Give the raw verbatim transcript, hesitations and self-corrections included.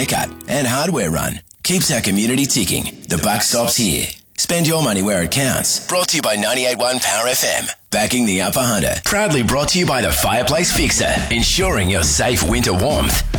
haircut and hardware run keeps our community ticking. The buck stops here. Spend your money where it counts. Brought to you by ninety-eight point one Power F M. Backing the Upper Hunter. Proudly brought to you by the Fireplace Fixer. Ensuring your safe winter warmth.